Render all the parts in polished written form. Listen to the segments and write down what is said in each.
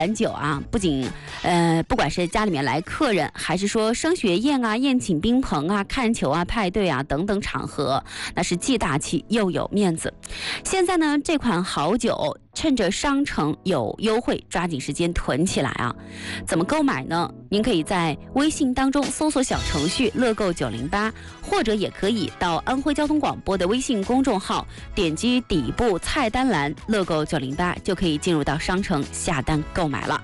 饮酒啊，不仅不管是家里面来客人，还是说升学宴啊、宴请宾朋啊、看球啊、派对啊等等场合，那是既大气又有面子。现在呢，这款好酒趁着商城有优惠，抓紧时间囤起来啊！怎么购买呢？您可以在微信当中搜索小程序乐购908，或者也可以到安徽交通广播的微信公众号，点击底部菜单栏乐购908，就可以进入到商城下单购买了。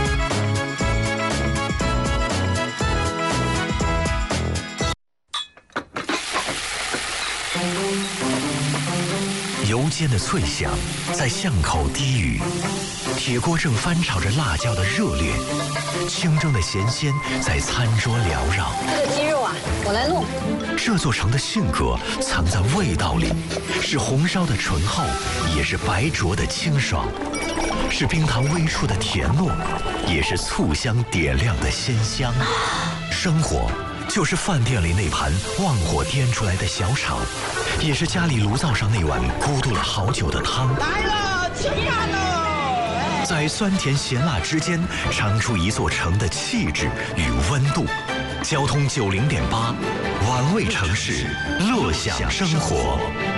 油煎的脆响在巷口低语，铁锅正翻炒着辣椒的热烈，清蒸的咸鲜在餐桌缭绕。 这个鸡肉啊，我来弄。 这座城的性格藏在味道里，是红烧的醇厚，也是白灼的清爽，是冰糖微出的甜糯，也是醋香点亮的鲜香。生活就是饭店里那盘旺火颠出来的小炒，也是家里炉灶上那碗咕嘟了好久的汤。 来了，吃饭喽！ 在酸甜咸辣之间，尝出一座城的气质与温度。交通90.8，玩味城市，乐享生活。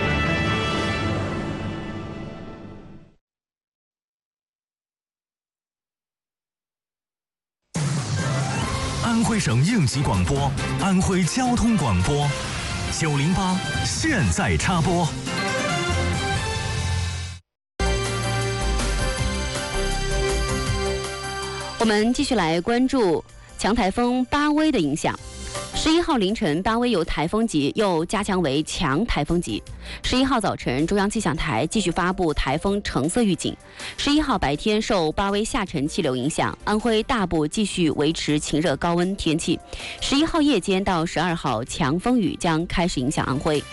安徽省应急广播，安徽交通广播，908现在插播。 我们继续来关注强台风巴威的影响。11号凌晨，巴威由台风级又加强为强台风级。11号早晨，中央气象台继续发布台风橙色预警。11号白天，受巴威下沉气流影响，安徽大部继续维持晴热高温天气。11号夜间到12号，强风雨将开始影响安徽。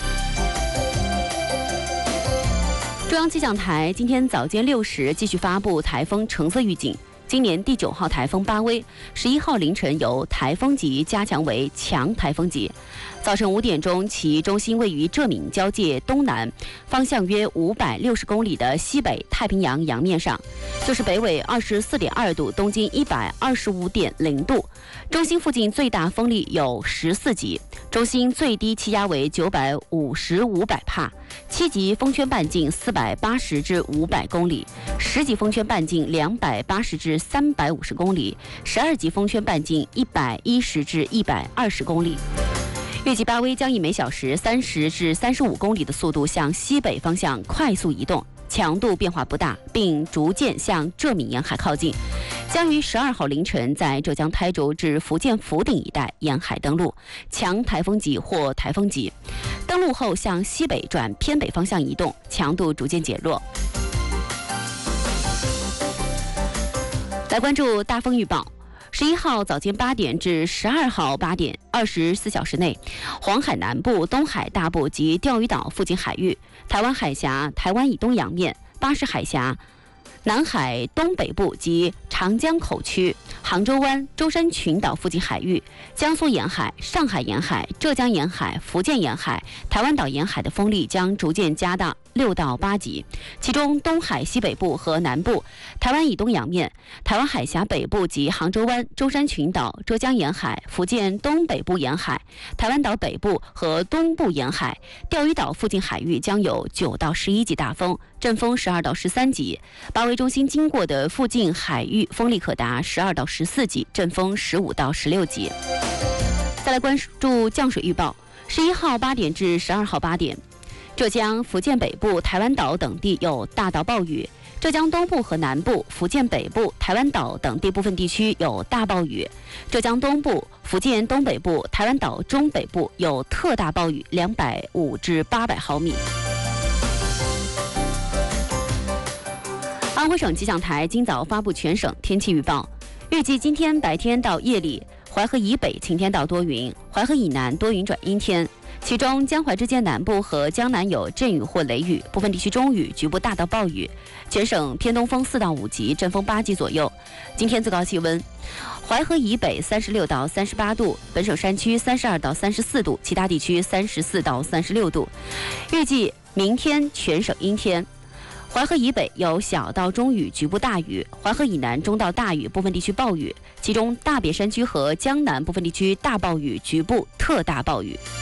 中央气象台今天早间6时继续发布台风橙色预警。今年第9号台风巴威，11号凌晨由台风级加强为强台风级。早晨5点钟，其中心位于浙闽交界东南方向约560公里的西北太平洋洋面上，就是北纬24.2度，东经125.0度。中心附近最大风力有14级，中心最低气压为955百帕，7级风圈半径480至500公里，10级风圈半径280至350公里，12级风圈半径110至120公里。预计巴威将以每小时30至35公里的速度向西北方向快速移动，强度变化不大，并逐渐向浙闽沿海靠近，将于12号凌晨在浙江台州至福建福鼎一带沿海登陆，强台风级或台风级。登陆后向西北转偏北方向移动，强度逐渐减弱。来关注大风预报。11号早间8点至12号8点，24小时内，黄海南部、东海大部及钓鱼岛附近海域、台湾海峡、台湾以东洋面、巴士海峡、南海东北部及长江口区、杭州湾、舟山群岛附近海域、江苏沿海、上海沿海、浙江沿海、福建沿海、台湾岛沿海的风力将逐渐加大6到8级，其中东海西北部和南部、台湾以东洋面、台湾海峡北部及杭州湾、舟山群岛、浙江沿海、福建东北部沿海、台湾岛北部和东部沿海、钓鱼岛附近海域将有9到11级大风，阵风12到13级。巴威中心经过的附近海域风力可达12到14级，阵风15到16级。再来关注降水预报。11号8点至12号8点，浙江、福建北部、台湾岛等地有大到暴雨，浙江东部和南部、福建北部、台湾岛等地部分地区有大暴雨，浙江东部、福建东北部、台湾岛中北部有特大暴雨250至800毫米。安徽省气象台今早发布全省天气预报，预计今天白天到夜里，淮河以北晴天到多云，淮河以南多云转阴天，其中江淮之间南部和江南有阵雨或雷雨，部分地区中雨，局部大到暴雨。全省偏东风4到5级，阵风8级左右。今天最高气温，淮河以北36到38度，本省山区32到34度，其他地区34到36度。预计明天全省阴天。 淮河以北有小到中雨，局部大雨；淮河以南中到大雨，部分地区暴雨。其中大别山区和江南部分地区大暴雨，局部特大暴雨。